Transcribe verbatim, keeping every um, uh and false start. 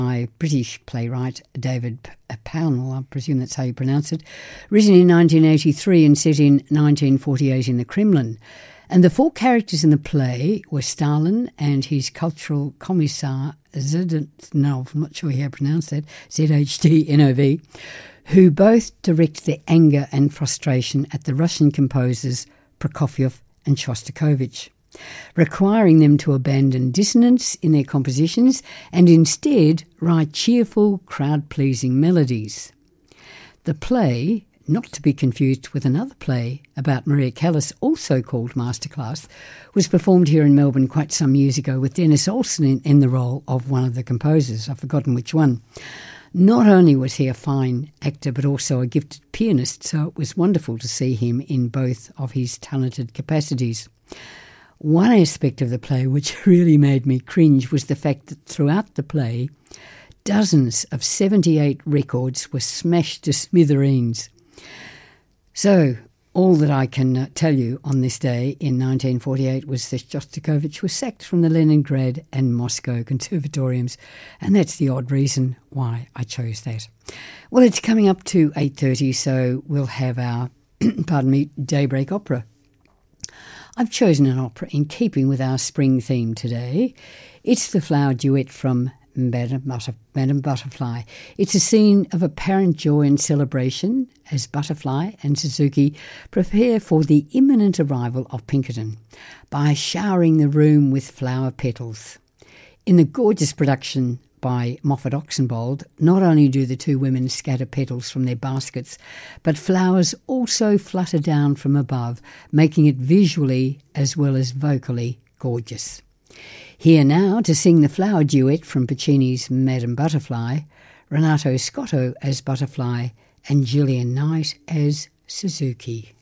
by British playwright David Pownall, I presume that's how you pronounce it, written in nineteen eighty-three and set in nineteen forty-eight in the Kremlin. And the four characters in the play were Stalin and his cultural commissar, Zhdanov, I'm not sure how to pronounce that, Z H D N O V, who both direct their anger and frustration at the Russian composers Prokofiev and Shostakovich, requiring them to abandon dissonance in their compositions and instead write cheerful, crowd-pleasing melodies. The play, not to be confused with another play about Maria Callas, also called Masterclass, was performed here in Melbourne quite some years ago with Dennis Olsen in, in the role of one of the composers. I've forgotten which one. Not only was he a fine actor, but also a gifted pianist, so it was wonderful to see him in both of his talented capacities. One aspect of the play which really made me cringe was the fact that throughout the play, dozens of seventy-eight records were smashed to smithereens. So, all that I can uh, tell you on this day in nineteen forty-eight was that Shostakovich was sacked from the Leningrad and Moscow conservatoriums, and that's the odd reason why I chose that. Well, it's coming up to eight thirty, so we'll have our, pardon me, Daybreak Opera. I've chosen an opera in keeping with our spring theme today. It's the Flower Duet from Madame, Butterf- Madame Butterfly. It's a scene of apparent joy and celebration as Butterfly and Suzuki prepare for the imminent arrival of Pinkerton by showering the room with flower petals. In the gorgeous production by Moffat Oxenbould, not only do the two women scatter petals from their baskets, but flowers also flutter down from above, making it visually as well as vocally gorgeous. Here now to sing the Flower Duet from Puccini's Madame Butterfly, Renato Scotto as Butterfly and Gillian Knight as Suzuki.